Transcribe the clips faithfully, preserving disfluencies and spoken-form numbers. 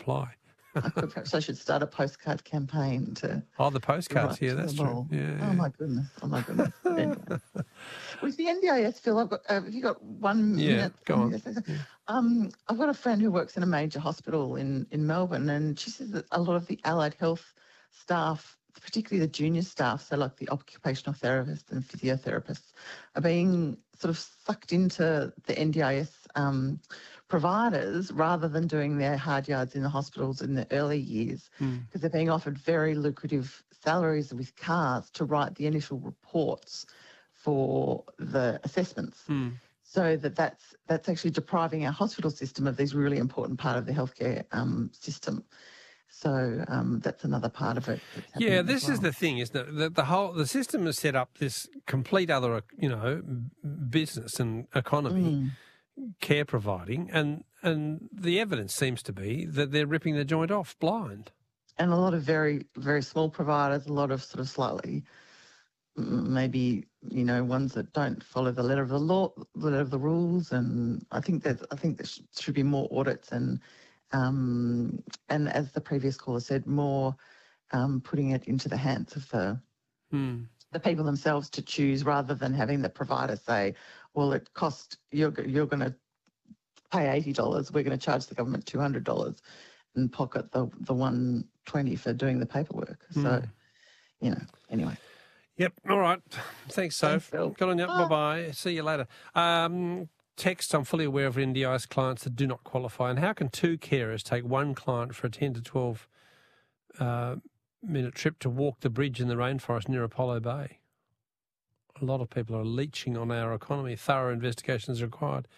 apply. I could, perhaps I should start a postcard campaign to... Oh, the postcards, yeah, that's true. All. Yeah, oh, yeah. my goodness. Oh, my goodness. But anyway. With the N D I S, Phil, I've got, uh, have you got one Yeah, minute? go on. Yeah. Um, I've got a friend who works in a major hospital in, in Melbourne, and she says that a lot of the allied health staff, particularly the junior staff, so like the occupational therapists and physiotherapists, are being sort of sucked into the N D I S um, providers rather than doing their hard yards in the hospitals in the early years, because mm. they're being offered very lucrative salaries with cars to write the initial reports for the assessments. Mm. So that that's, that's actually depriving our hospital system of these really important part of the healthcare um, system. So um, that's another part of it. Yeah, this well. is the thing, isn't it? The, the whole the system has set up this complete other, you know, business and economy, mm. care providing, and and the evidence seems to be that they're ripping the joint off blind. And a lot of very very small providers, a lot of sort of slightly, maybe you know, ones that don't follow the letter of the law, the letter of the rules, and I think that I think there should be more audits and. Um, and as the previous caller said, more um, putting it into the hands of the hmm. the people themselves to choose, rather than having the provider say, "Well, it cost you're you're going to pay eighty dollars. We're going to charge the government two hundred dollars, and pocket the the one twenty for doing the paperwork." Hmm. So, you know, anyway. Yep. All right. Thanks, Soph. Good on you. Bye bye. See you later. Um, Text, I'm fully aware of N D I S clients that do not qualify. And how can two carers take one client for a ten to twelve uh, minute trip to walk the bridge in the rainforest near Apollo Bay? A lot of people are leeching on our economy. Thorough investigations required.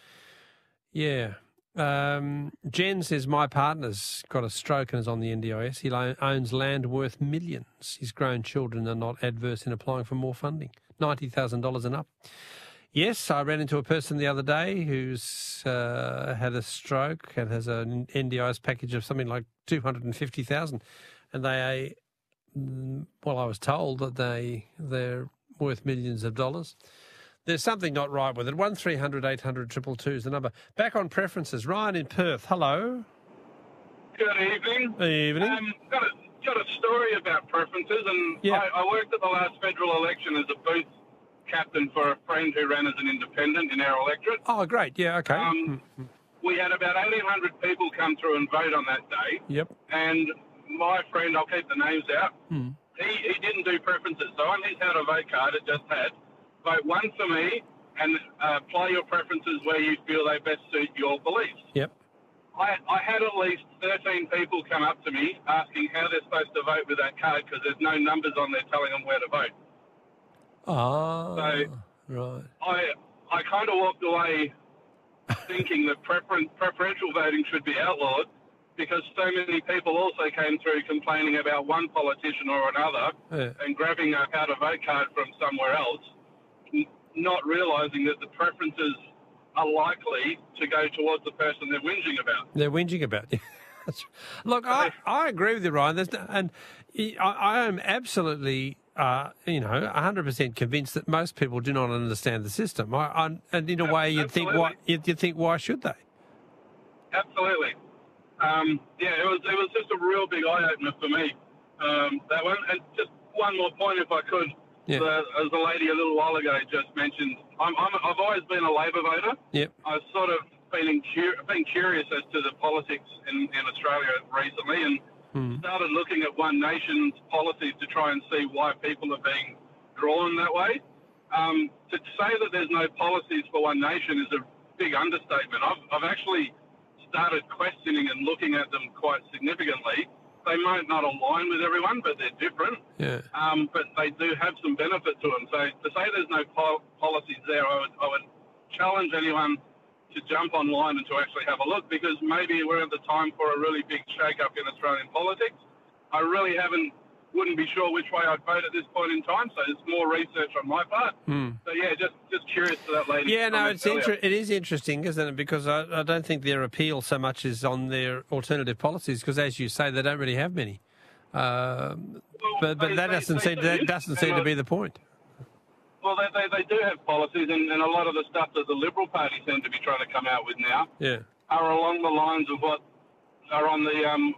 Yeah. Um, Jen says, my partner's got a stroke and is on the N D I S. He owns land worth millions. His grown children are not adverse in applying for more funding, ninety thousand dollars and up. Yes, I ran into a person the other day who's uh, had a stroke and has an N D I S package of something like two hundred fifty thousand dollars. And they, well, I was told that they, they're worth millions of dollars. There's something not right with it. one three hundred eight hundred two two two is the number. Back on preferences. Ryan in Perth, hello. Good evening. Good evening. Um, got, a, got a story about preferences, and yeah. I, I worked at the last federal election as a booth captain for a friend who ran as an independent in our electorate. Oh, great. Yeah, okay. Um, mm-hmm. We had about eighteen hundred people come through and vote on that day. Yep. And my friend, I'll keep the names out, mm. he, he didn't do preferences. So on his how to vote card, it just had, vote one for me and uh, apply your preferences where you feel they best suit your beliefs. Yep. I, I had at least thirteen people come up to me asking how they're supposed to vote with that card because there's no numbers on there telling them where to vote. Ah, so right. I I kind of walked away thinking that prefer- preferential voting should be outlawed because so many people also came through complaining about one politician or another yeah. and grabbing a how to vote card from somewhere else, n- not realising that the preferences are likely to go towards the person they're whinging about. They're whinging about. Look, I, I agree with you, Ryan. There's no, and I, I am absolutely... Uh, you know, one hundred percent convinced that most people do not understand the system. I, I, and in a way, you'd think, why, you'd, you'd think, why should they? Absolutely. Um, yeah, it was it was just a real big eye opener for me. Um, that one, and just one more point, if I could. Yeah. The, as the lady a little while ago just mentioned, I'm, I'm I've always been a Labor voter. Yep. I've sort of been in, been curious as to the politics in, in Australia recently, and. Hmm. Started looking at One Nation's policies to try and see why people are being drawn that way. Um, to say that there's no policies for One Nation is a big understatement. I've, I've actually started questioning and looking at them quite significantly. They might not align with everyone, but they're different. Yeah. Um, but they do have some benefit to them. So to say there's no po- policies there, I would, I would challenge anyone to jump online and to actually have a look, because maybe we're at the time for a really big shake-up in Australian politics. I really haven't, wouldn't be sure which way I'd vote at this point in time, so it's more research on my part. Hmm. So, yeah, just, just curious to that lady. Yeah, no, it's inter- it is interesting, isn't it? Because I, I don't think their appeal so much is on their alternative policies, because, as you say, they don't really have many. Uh, well, but but they, that they, doesn't they seem do. that doesn't seem to be the point. Well, they, they, they do have policies, and, and a lot of the stuff that the Liberal Party seem to be trying to come out with now yeah. are along the lines of what are on the um,